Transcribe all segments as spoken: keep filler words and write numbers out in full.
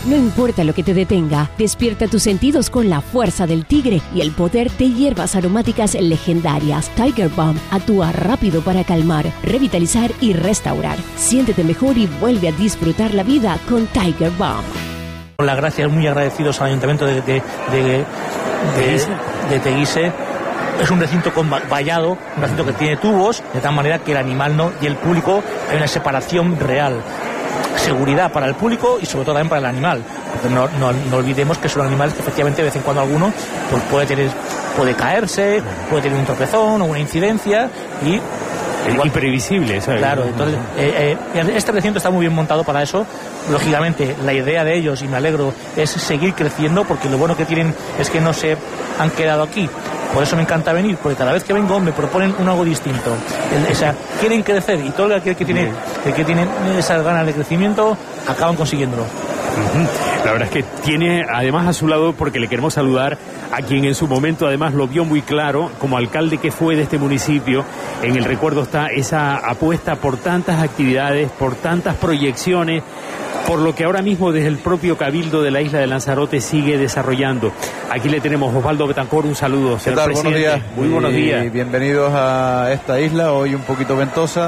No importa lo que te detenga, despierta tus sentidos con la fuerza del tigre y el poder de hierbas aromáticas legendarias. Tiger Balm actúa rápido para calmar, revitalizar y restaurar. Siéntete mejor y vuelve a disfrutar la vida con Tiger Balm. Las gracias, muy agradecidos al Ayuntamiento de, de, de, de, de, de Teguise. Es un recinto con vallado, un recinto que tiene tubos, de tal manera que el animal no y el público hay una separación real. Seguridad para el público y sobre todo también para el animal, porque no, no, no olvidemos que son animales que efectivamente de vez en cuando alguno pues puede tener, puede caerse, puede tener un tropezón o una incidencia y igual, imprevisible, ¿sabes? Claro, entonces eh, eh, este recinto está muy bien montado para eso. Lógicamente la idea de ellos, y me alegro, es seguir creciendo, porque lo bueno que tienen es que no se han quedado aquí. Por eso me encanta venir, porque cada vez que vengo me proponen un algo distinto. El, o sea, quieren crecer y todo el que, que tiene el que tiene esas ganas de crecimiento acaban consiguiéndolo. La verdad es que tiene además a su lado, porque le queremos saludar a quien en su momento además lo vio muy claro como alcalde que fue de este municipio. En el recuerdo está esa apuesta por tantas actividades, por tantas proyecciones, por lo que ahora mismo desde el propio Cabildo de la isla de Lanzarote sigue desarrollando. Aquí le tenemos Osvaldo Betancor, un saludo, señor ¿Qué tal? presidente. Buenos días. Muy buenos días. Y bienvenidos a esta isla, hoy un poquito ventosa,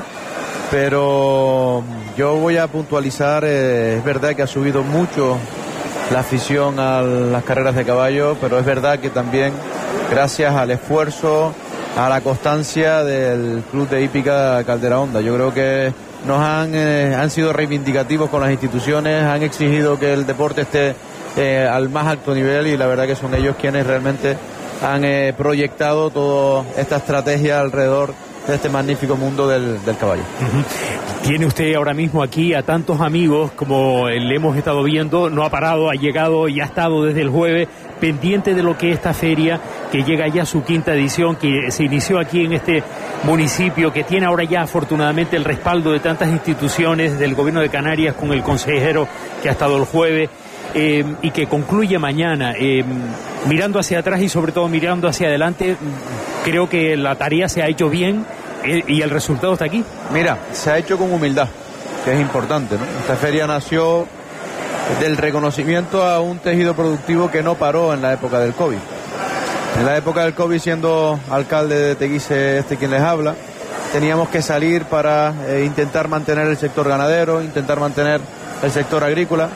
pero yo voy a puntualizar, eh, es verdad que ha subido mucho la afición a las carreras de caballo, pero es verdad que también gracias al esfuerzo, a la constancia del Club de Hípica Caldera Honda. Yo creo que nos han, eh, han sido reivindicativos con las instituciones, han exigido que el deporte esté eh, al más alto nivel, y la verdad que son ellos quienes realmente han eh, proyectado toda esta estrategia alrededor de este magnífico mundo del, del caballo. Uh-huh. Tiene usted ahora mismo aquí a tantos amigos, como le hemos estado viendo, no ha parado, ha llegado y ha estado desde el jueves pendiente de lo que esta feria, que llega ya a su quinta edición, que se inició aquí en este municipio, que tiene ahora ya afortunadamente el respaldo de tantas instituciones, del gobierno de Canarias con el consejero que ha estado el jueves, eh, y que concluye mañana. Eh, mirando hacia atrás y sobre todo mirando hacia adelante, creo que la tarea se ha hecho bien eh, y el resultado está aquí. Mira, se ha hecho con humildad, que es importante, ¿no? Esta feria nació del reconocimiento a un tejido productivo que no paró en la época del COVID. En la época del COVID, siendo alcalde de Teguise este quien les habla, teníamos que salir para eh, intentar mantener el sector ganadero, intentar mantener el sector agrícola,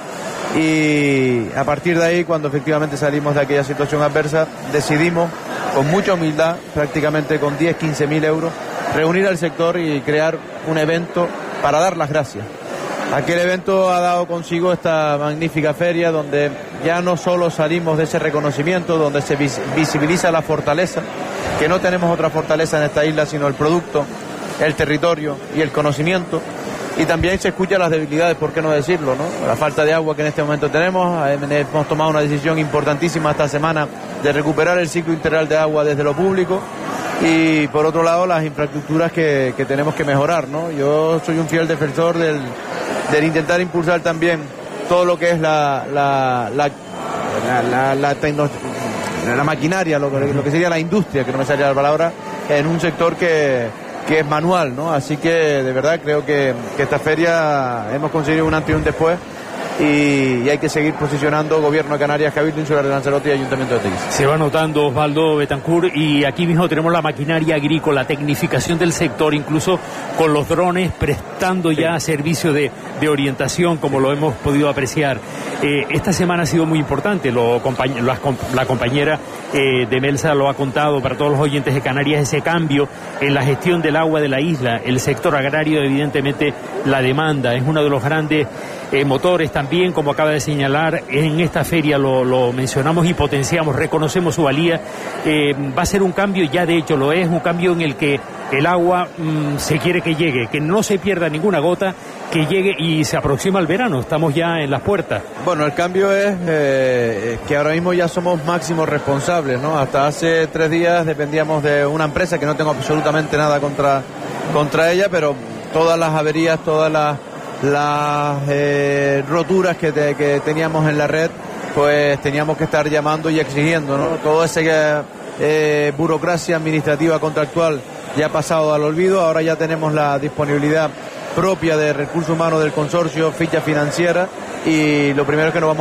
y a partir de ahí, cuando efectivamente salimos de aquella situación adversa, decidimos con mucha humildad, prácticamente con diez, quince mil euros, reunir al sector y crear un evento para dar las gracias. Aquel evento ha dado consigo esta magnífica feria, donde ya no solo salimos de ese reconocimiento, donde se vis- visibiliza la fortaleza, que no tenemos otra fortaleza en esta isla sino el producto, el territorio y el conocimiento, y también se escuchan las debilidades, por qué no decirlo, ¿no? La falta de agua que en este momento tenemos. Hemos tomado una decisión importantísima esta semana de recuperar el ciclo integral de agua desde lo público, y por otro lado las infraestructuras que, que tenemos que mejorar, ¿no? Yo soy un fiel defensor del del intentar impulsar también todo lo que es la la la la, la, la, tecno, la maquinaria, lo, lo que sería la industria, que no me salía la palabra, en un sector que, que es manual, ¿no? Así que de verdad creo que, que esta feria hemos conseguido un antes y un después, y, y hay que seguir posicionando Gobierno de Canarias, Cabildo Insular de Lanzarote y Ayuntamiento de Teguise. Se va notando, Osvaldo Betancur, y aquí mismo tenemos la maquinaria agrícola, tecnificación del sector, incluso con los drones prestando ya servicio de, de orientación, como lo hemos podido apreciar. Eh, esta semana ha sido muy importante, lo, la, la compañera eh, de Melsa lo ha contado para todos los oyentes de Canarias, ese cambio en la gestión del agua de la isla. El sector agrario, evidentemente, la demanda es uno de los grandes eh, motores también, como acaba de señalar, en esta feria lo, lo mencionamos y potenciamos, reconocemos su valía. Eh, va a ser un cambio, ya de hecho lo es, un cambio en el que el agua mmm, se quiere que llegue, que no se pierda ninguna gota, que llegue, y se aproxima el verano, estamos ya en las puertas. Bueno, el cambio es eh, que ahora mismo ya somos máximos responsables, ¿no? Hasta hace tres días dependíamos de una empresa que no tengo absolutamente nada contra, contra ella, pero todas las averías, todas las, las eh, roturas que, te, que teníamos en la red, pues teníamos que estar llamando y exigiendo, ¿no? Todo ese eh, burocracia administrativa contractual ya ha pasado al olvido. Ahora ya tenemos la disponibilidad propia de recursos humanos del consorcio, ficha financiera, y lo primero que nos vamos